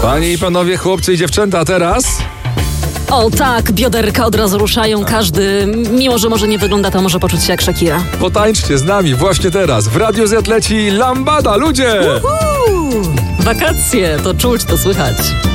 Panie i panowie, chłopcy i dziewczęta, teraz... O tak, bioderka od razu ruszają. Każdy, mimo że może nie wygląda, to może poczuć się jak Shakira. Potańczcie z nami właśnie teraz. W Radiu Z leci Lambada, ludzie! Wakacje, to czuć, to słychać.